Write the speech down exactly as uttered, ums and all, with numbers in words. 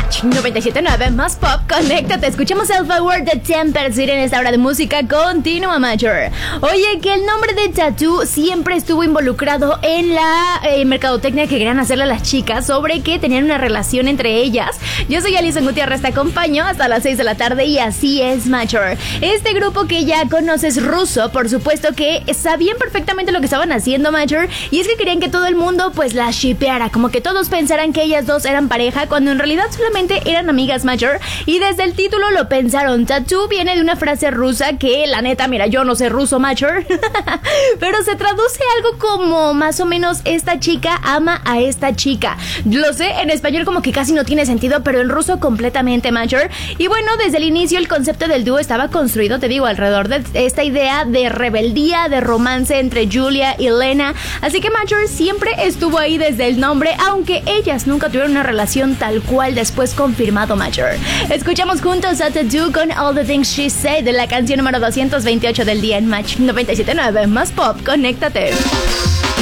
Match noventa y siete punto nueve más pop, conéctate. Escuchamos el Forward de Temper City en esta hora de música continua, Major. Oye, que el nombre de Tattoo siempre estuvo involucrado en la eh, mercadotecnia que querían hacerle a las chicas sobre que tenían una relación entre ellas. Yo soy Alison Gutiérrez, te acompaño hasta las seis de la tarde y así es, Major. Este grupo que ya conoces, ruso, por supuesto que sabían perfectamente lo que estaban haciendo, Major, y es que querían que todo el mundo pues las shippeara, como que todos pensaran que ellas dos eran pareja, cuando en realidad solamente eran amigas, Major, y desde el título lo pensaron. Tattoo viene de una frase rusa que, la neta, mira, yo no sé ruso, Major, pero se traduce algo como más o menos esta chica ama a esta chica. Lo sé, en español como que casi no tiene sentido, pero en ruso completamente, Major. Y bueno, desde el inicio el concepto del dúo estaba construido, te digo, alrededor de esta idea de rebeldía, de romance entre Julia y Lena. Así que Major siempre estuvo ahí desde el nombre, aunque ellas nunca tuvieron una relación tal cual después confirmado, Major. Escuchamos juntos a Tattoo con All the Things She Said, de la canción número doscientos veintiocho del día en Match noventa y siete punto nueve más pop, conéctate.